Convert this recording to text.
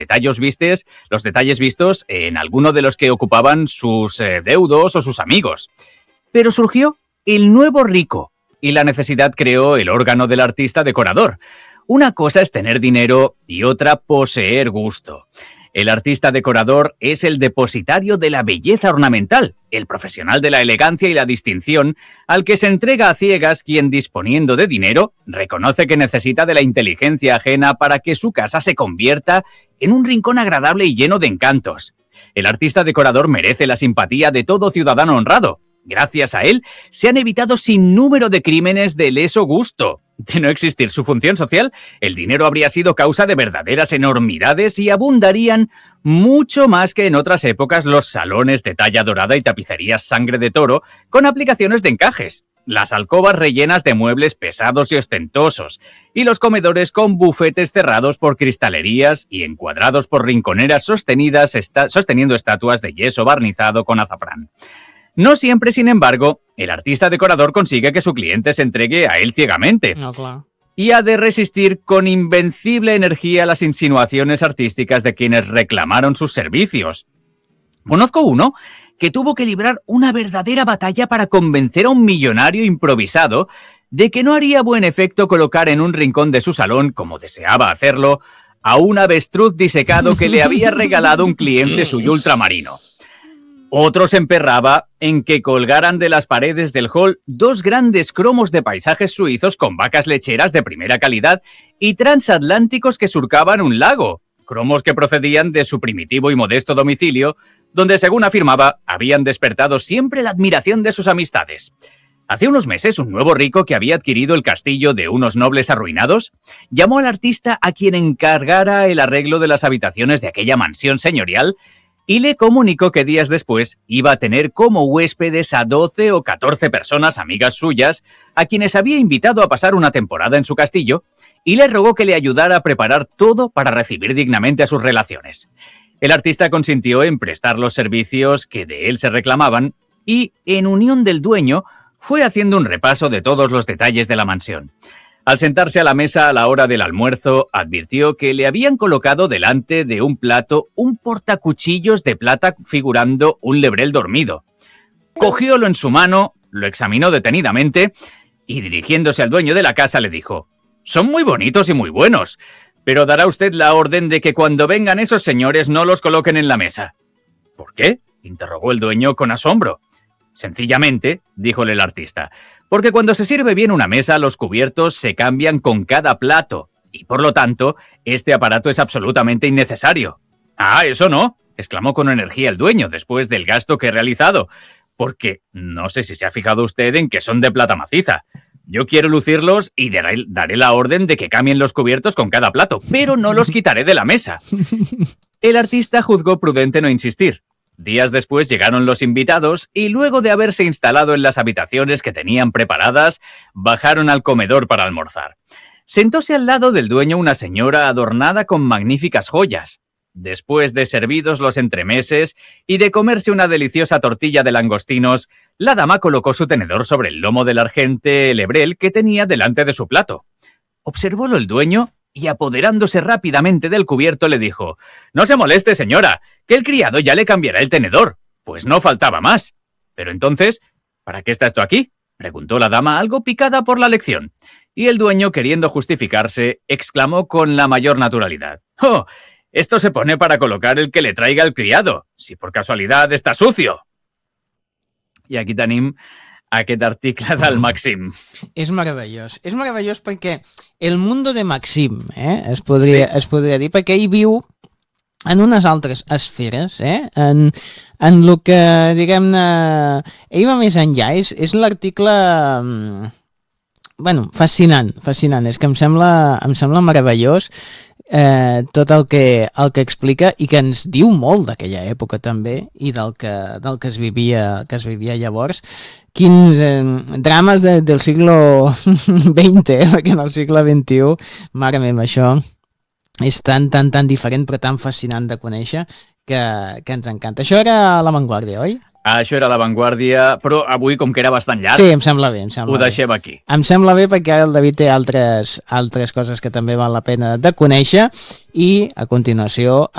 los detalles vistos en alguno de los que ocupaban sus deudos o sus amigos. Pero surgió el nuevo rico y la necesidad creó el órgano del artista decorador. Una cosa es tener dinero y otra poseer gusto. El artista decorador es el depositario de la belleza ornamental, el profesional de la elegancia y la distinción, al que se entrega a ciegas quien, disponiendo de dinero, reconoce que necesita de la inteligencia ajena para que su casa se convierta en un rincón agradable y lleno de encantos. El artista decorador merece la simpatía de todo ciudadano honrado. Gracias a él, se han evitado sin número de crímenes de leso gusto. De no existir su función social, el dinero habría sido causa de verdaderas enormidades y abundarían mucho más que en otras épocas los salones de talla dorada y tapicerías sangre de toro con aplicaciones de encajes, las alcobas rellenas de muebles pesados y ostentosos, y los comedores con bufetes cerrados por cristalerías y encuadrados por rinconeras sosteniendo estatuas de yeso barnizado con azafrán. No siempre, sin embargo, el artista decorador consigue que su cliente se entregue a él ciegamente. No, claro. Y ha de resistir con invencible energía las insinuaciones artísticas de quienes reclamaron sus servicios. Conozco uno que tuvo que librar una verdadera batalla para convencer a un millonario improvisado de que no haría buen efecto colocar en un rincón de su salón, como deseaba hacerlo, a un avestruz disecado que le había regalado un cliente suyo ultramarino. Otro se emperraba en que colgaran de las paredes del hall 2 grandes cromos de paisajes suizos con vacas lecheras de primera calidad y transatlánticos que surcaban un lago, cromos que procedían de su primitivo y modesto domicilio, donde, según afirmaba, habían despertado siempre la admiración de sus amistades. Hace unos meses, un nuevo rico que había adquirido el castillo de unos nobles arruinados llamó al artista a quien encargara el arreglo de las habitaciones de aquella mansión señorial y le comunicó que días después iba a tener como huéspedes a 12 o 14 personas amigas suyas a quienes había invitado a pasar una temporada en su castillo y le rogó que le ayudara a preparar todo para recibir dignamente a sus relaciones. El artista consintió en prestar los servicios que de él se reclamaban y, en unión del dueño, fue haciendo un repaso de todos los detalles de la mansión. Al sentarse a la mesa a la hora del almuerzo, advirtió que le habían colocado delante de un plato un portacuchillos de plata figurando un lebrel dormido. Cogiólo en su mano, lo examinó detenidamente y, dirigiéndose al dueño de la casa, le dijo: «Son muy bonitos y muy buenos, pero dará usted la orden de que cuando vengan esos señores no los coloquen en la mesa». «¿Por qué?», interrogó el dueño con asombro. «Sencillamente», díjole el artista, «porque cuando se sirve bien una mesa, los cubiertos se cambian con cada plato, y por lo tanto, este aparato es absolutamente innecesario». «Ah, eso no», exclamó con energía el dueño después del gasto que he realizado, «porque no sé si se ha fijado usted en que son de plata maciza. Yo quiero lucirlos y daré la orden de que cambien los cubiertos con cada plato, pero no los quitaré de la mesa». El artista juzgó prudente no insistir. Días después llegaron los invitados y, luego de haberse instalado en las habitaciones que tenían preparadas, bajaron al comedor para almorzar. Sentóse al lado del dueño una señora adornada con magníficas joyas. Después de servidos los entremeses y de comerse una deliciosa tortilla de langostinos, la dama colocó su tenedor sobre el lomo del argente lebrel que tenía delante de su plato. Observólo el dueño y, apoderándose rápidamente del cubierto, le dijo: «No se moleste, señora, que el criado ya le cambiará el tenedor, pues no faltaba más». «Pero entonces, ¿para qué está esto aquí?», preguntó la dama, algo picada por la lección. Y el dueño, queriendo justificarse, exclamó con la mayor naturalidad: «¡Oh! Esto se pone para colocar el que le traiga el criado, si por casualidad está sucio». I aquí tenim aquest article del Maxim. És meravellós perquè el mundo de Maxim, es podria dir, perquè ell viu en unes altres esferes, en el que, diguem-ne, ell va més enllà, és l'article, fascinant, és que em sembla meravellós tot el que explica i que ens diu molt d'aquella època també i del que es vivia llavors. Quins drames del siglo XX, perquè en el segle XXI, mare meva, això és tan diferent però tan fascinant de conèixer que ens encanta. Això era La Vanguardia, oi? Això era La Vanguardia, però avui, com que era bastant llarg, sí, em sembla bé, ho deixem aquí. Em sembla bé perquè ara el David té altres coses que també val la pena de conèixer i, a continuació,